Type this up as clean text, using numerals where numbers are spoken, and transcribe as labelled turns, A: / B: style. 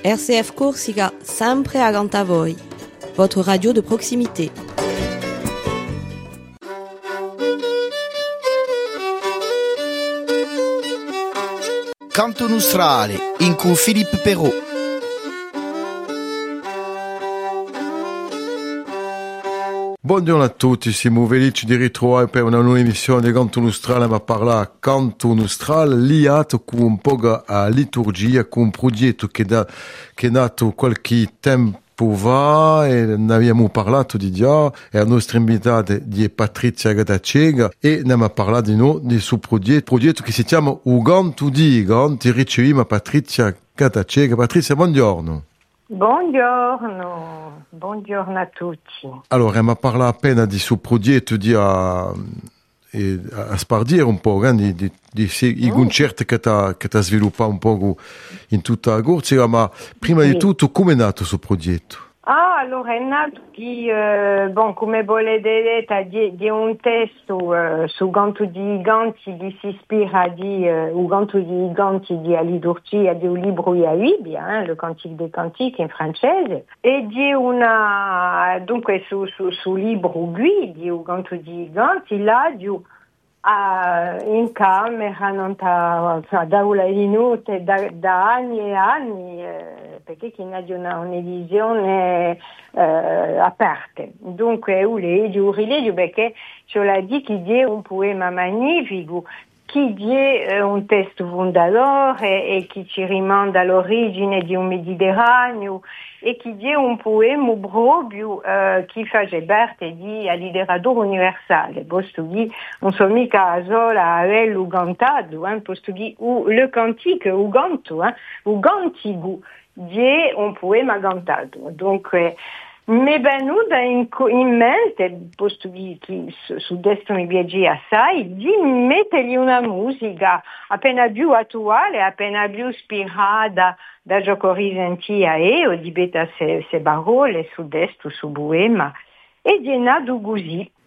A: RCF Corsica, sempre accanto a voi. Votre radio de proximité.
B: Canto Nostrale, in cui Filippo Perrault.
C: Buongiorno a tutti, siamo felici di ritrovare per una nuova emissione di Canto Nostrale, ma parla Canto Nostrale liato con un po' a liturgia, con un progetto che è nato qualche tempo fa e ne abbiamo parlato di già, e la nostra invitata è Patrizia Gatacega e ne abbiamo parlato di suo progetto che si chiama Ugantu di Ganti. Riceviamo Patrizia Gatacega. Patrizia, buongiorno.
D: Buongiorno a tutti.
C: Allora, mi parla appena di suo progetto a spardire un po' i concerti che ti sviluppato un po' in tutta la Corsica, ma prima di tutto come è nato questo progetto?
D: Allora è nato come volete di un testo su Gantu di Ganti che si ispira u Gantu di Ganti di liturgia di un libro di Bibbia, le Cantique des Cantiques in francese, e di dunque su libro qui di un Gantu di Ganti là in camera da una minute da anni e anni perché chi ha un'edizione aperta. Dunque un rilegio perché ce l'ha di chi è un poema magnifico, chi è un testo fondatore e chi ci rimanda all'origine di un Mediterraneo e chi è un poema proprio che fa parte di letteratura universale, posto che non so mica solo averlo cantato, posto che le cantique, o cantico, è un poema cantato. Dunque, mi è venuta in mente, posto che su destra mi piace assai, di mettergli una musica appena più attuale, appena più ispirata da ciò che sentia o di mettere se parole su destra, su poema. E è nato così.